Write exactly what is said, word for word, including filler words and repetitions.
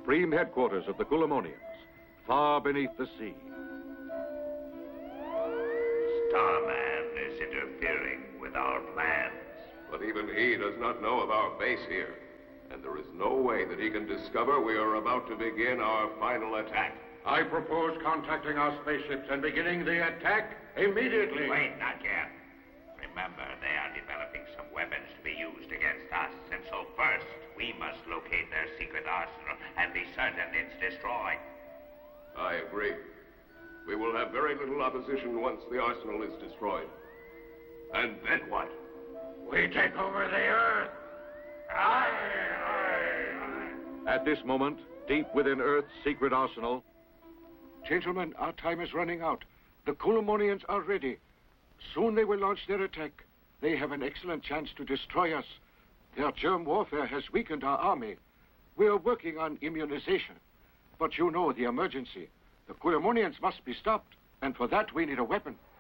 supreme headquarters of the Kulamonians, far beneath the sea. Starman is interfering with our plans. But even he does not know of our base here. And there is no way that he can discover we are about to begin our final attack. I propose contacting our spaceships and beginning the attack immediately. Wait, not yet. Remember, they are developing some weapons to be used against us. And so first, we must locate their secret arsenal and be certain it's destroyed. I agree. We will have very little opposition once the arsenal is destroyed. And then what? We take over the Earth. Aye, aye. At this moment, deep within Earth's secret arsenal... Gentlemen, our time is running out. The Kulamonians are ready. Soon they will launch their attack. They have an excellent chance to destroy us. Their germ warfare has weakened our army. We are working on immunization. But you know the emergency. The Kulamonians must be stopped, and for that we need a weapon.